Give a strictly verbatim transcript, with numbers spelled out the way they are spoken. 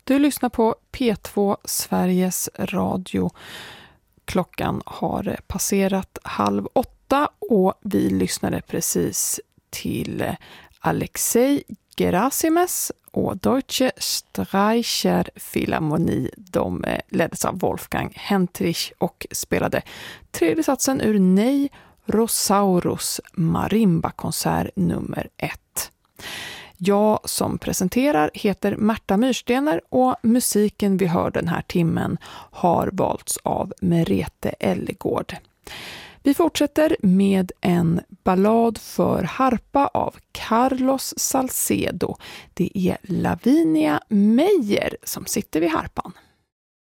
Du lyssnar på P två Sveriges Radio. Klockan har passerat halv åtta och vi lyssnade precis till Alexei Gerasimes och Deutsche Streicherphilharmonie. De leddes av Wolfgang Hentrich och spelade tredje satsen ur Nej Rosaurus Marimba-konsert nummer ett. Jag som presenterar heter Märta Myrstener och musiken vi hör den här timmen har valts av Merete Ellegård. Vi fortsätter med en ballad för harpa av Carlos Salcedo. Det är Lavinia Meyer som sitter vid harpan.